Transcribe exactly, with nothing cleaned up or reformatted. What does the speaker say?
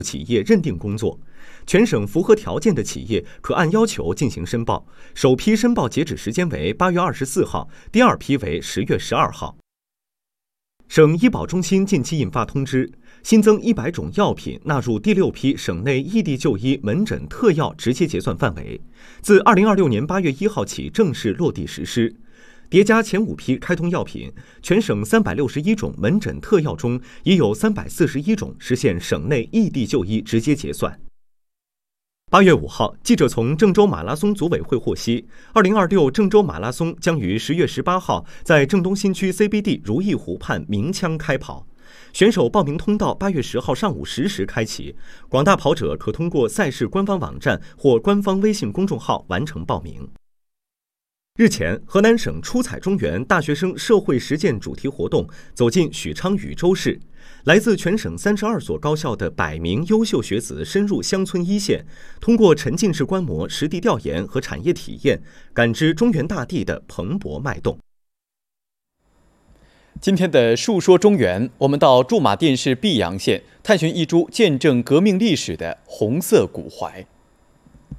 企业认定工作，全省符合条件的企业可按要求进行申报。首批申报截止时间为八月二十四号，第二批为十月十二号。省医保中心近期印发通知，新增一百种药品纳入第六批省内异地就医门诊特药直接结算范围，自二零二六年八月一号起正式落地实施。叠加前五批开通药品，全省三百六十一种门诊特药中，已有三百四十一种实现省内异地就医直接结算。八月五号，记者从郑州马拉松组委会获悉，二零二六郑州马拉松将于十月十八号在郑东新区 C B D 如意湖畔鸣枪开跑。选手报名通道八月十号上午十时开启，广大跑者可通过赛事官方网站或官方微信公众号完成报名。日前，河南省出彩中原大学生社会实践主题活动走进许昌禹州市，来自全省三十二所高校的百名优秀学子深入乡村一线，通过沉浸式观摩、实地调研和产业体验，感知中原大地的蓬勃脉动。 今天的述说中原，我们到驻马店市泌阳县探寻一株见证革命历史的红色古槐。